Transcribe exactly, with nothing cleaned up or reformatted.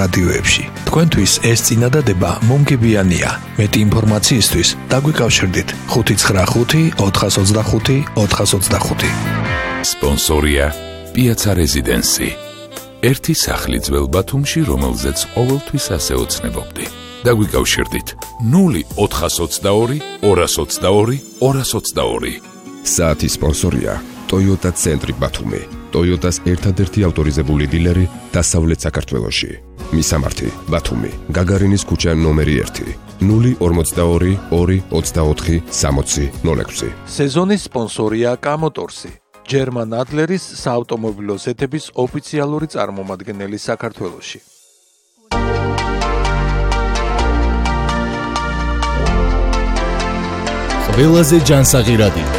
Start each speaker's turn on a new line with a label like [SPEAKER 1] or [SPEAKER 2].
[SPEAKER 1] რადიოებში. თქვენთვის ეს წინადადება მომგებიანია. მეტი ინფორმაციისთვის დაგვიკავშირდით ხუთი ცხრა ხუთი ოთხას ოცდახუთი ოთხას ოცდახუთი.
[SPEAKER 2] სპონსორია პიაცა რეზიდენსი. ერთი სახლი ძველ ბათუმში, რომელზეც ყოველთვის ასე ოცნებობდი. დაგვიკავშირდით ნული ოთხას ოცდაორი ორას ოცდაორი ორას ოცდაორი.
[SPEAKER 3] საათის სპონსორია Toyota ცენტრი ბათუმი. Toyotas ერთადერთი ავტორიზებული დილერი დასავლეთ საქართველოში. მისამართი ბათუმი, გაგარინის ქუჩა ნომერი ერთი, ნული ორმოცდაორი ორი ოცდაოთხი სამოცი ნოლ ექვსი.
[SPEAKER 1] სეზონის სპონსორია კამოტორსი. ჯერმან ადლერის საავტომობილო ზეთების ოფიციალური წარმომადგენელი საქართველოში.
[SPEAKER 4] ყველაზე ჯანსაღი რადიო